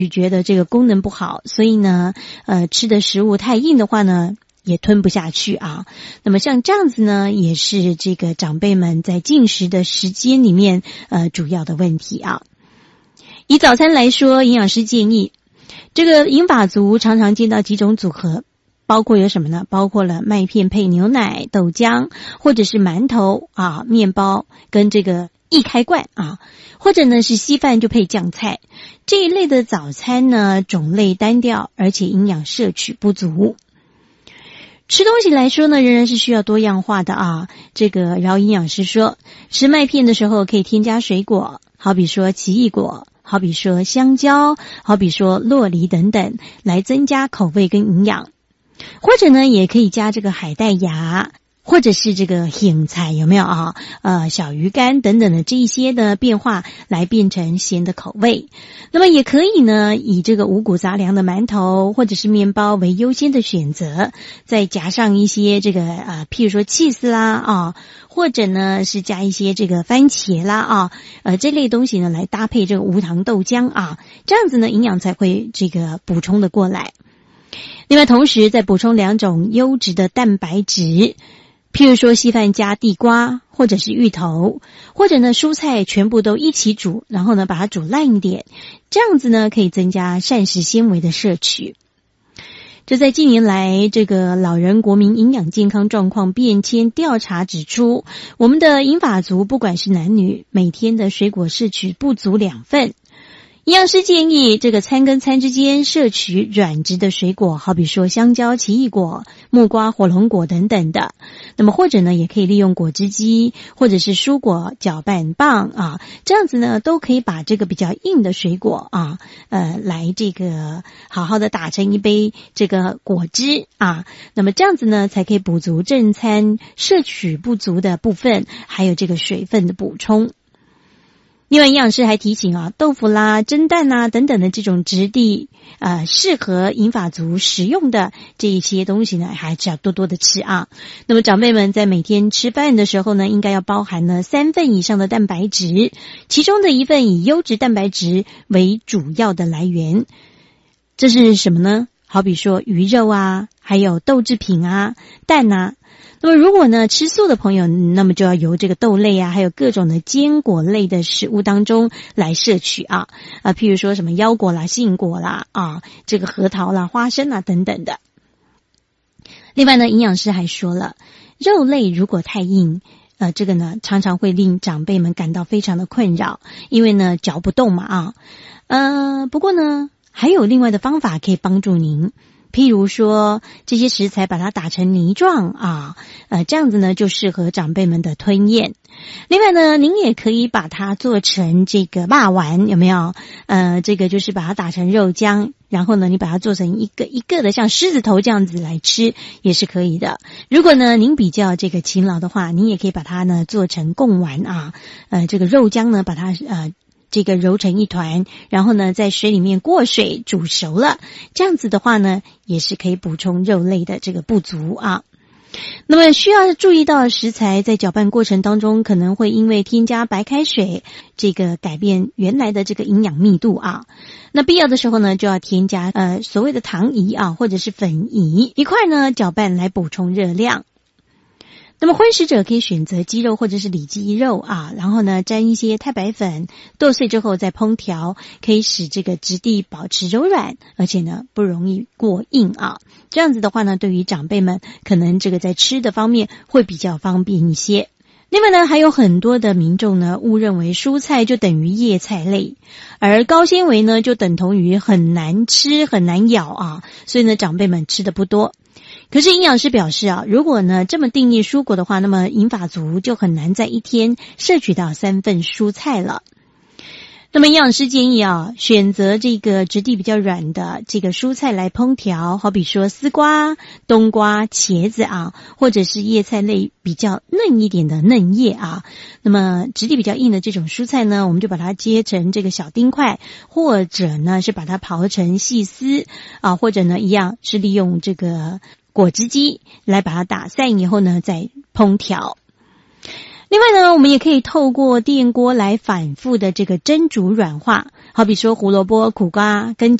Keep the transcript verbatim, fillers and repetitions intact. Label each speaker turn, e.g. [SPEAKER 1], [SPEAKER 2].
[SPEAKER 1] 觉得这个功能不好，所以呢呃吃的食物太硬的话呢也吞不下去啊。那么像这样子呢也是这个长辈们在进食的时间里面呃主要的问题啊。以早餐来说，营养师建议这个银发族常常见到几种组合，包括有什么呢？包括了麦片配牛奶、豆浆，或者是馒头啊、面包跟这个一开罐啊，或者呢是稀饭就配酱菜。这一类的早餐呢种类单调，而且营养摄取不足。吃东西来说呢，仍然是需要多样化的啊。这个饶营养师说，吃麦片的时候可以添加水果，好比说奇异果，好比说香蕉，好比说酪梨等等，来增加口味跟营养。或者呢也可以加这个海带芽，或者是这个苋菜，有没有啊？呃，小鱼干等等的这一些的变化来变成咸的口味。那么也可以呢以这个五谷杂粮的馒头或者是面包为优先的选择，再加上一些这个呃譬如说起司啦啊，或者呢是加一些这个番茄啦啊，呃这类东西呢来搭配这个无糖豆浆啊，这样子呢营养才会这个补充的过来。另外同时再补充两种优质的蛋白质，譬如说稀饭加地瓜或者是芋头，或者呢蔬菜全部都一起煮，然后呢把它煮烂一点，这样子呢可以增加膳食纤维的摄取。这在近年来这个老人国民营养健康状况变迁调查指出，我们的银发族不管是男女，每天的水果摄取不足两份。营养师建议这个餐跟餐之间摄取软质的水果，好比说香蕉、奇异果、木瓜、火龙果等等的。那么或者呢也可以利用果汁机或者是蔬果搅拌棒啊，这样子呢都可以把这个比较硬的水果啊呃来这个好好的打成一杯这个果汁啊，那么这样子呢才可以补足正餐摄取不足的部分，还有这个水分的补充。另外营养师还提醒啊，豆腐啦、蒸蛋啦等等的这种质地呃适合银发族食用的这一些东西呢，还是要多多的吃啊。那么长辈们在每天吃饭的时候呢，应该要包含呢三份以上的蛋白质，其中的一份以优质蛋白质为主要的来源。这是什么呢？好比说鱼肉啊，还有豆制品啊、蛋啊。那么如果呢吃素的朋友，那么就要由这个豆类啊还有各种的坚果类的食物当中来摄取啊啊，譬如说什么腰果啦、杏果啦啊，这个核桃啦、花生啦等等的。另外呢营养师还说了，肉类如果太硬呃这个呢常常会令长辈们感到非常的困扰，因为呢嚼不动嘛啊呃不过呢还有另外的方法可以帮助您。譬如说这些食材把它打成泥状啊，呃这样子呢就适合长辈们的吞咽。另外呢您也可以把它做成这个肉丸，有没有？呃这个就是把它打成肉浆，然后呢你把它做成一个一个的像狮子头这样子来吃也是可以的。如果呢您比较这个勤劳的话，您也可以把它呢做成贡丸啊，呃这个肉浆呢把它呃这个揉成一团，然后呢在水里面过水煮熟了，这样子的话呢也是可以补充肉类的这个不足啊。那么需要注意到食材在搅拌过程当中可能会因为添加白开水这个改变原来的这个营养密度啊，那必要的时候呢就要添加呃所谓的糖饴啊或者是粉饴一块呢搅拌来补充热量。那么荤食者可以选择鸡肉或者是里脊肉啊，然后呢沾一些太白粉剁碎之后再烹调，可以使这个质地保持柔软，而且呢不容易过硬啊。这样子的话呢对于长辈们可能这个在吃的方面会比较方便一些。另外呢还有很多的民众呢误认为蔬菜就等于叶菜类，而高纤维呢就等同于很难吃很难咬啊，所以呢长辈们吃的不多。可是营养师表示啊，如果呢这么定义蔬果的话，那么银发族就很难在一天摄取到三份蔬菜了。那么营养师建议啊，选择这个质地比较软的这个蔬菜来烹调，好比说丝瓜、冬瓜、茄子啊，或者是叶菜类比较嫩一点的嫩叶啊。那么质地比较硬的这种蔬菜呢，我们就把它切成这个小丁块，或者呢是把它刨成细丝啊，或者呢一样是利用这个果汁机来把它打散以后呢再烹调。 另外呢，我们也可以透过电锅来反复的这个蒸煮软化，好比说胡萝卜、苦瓜跟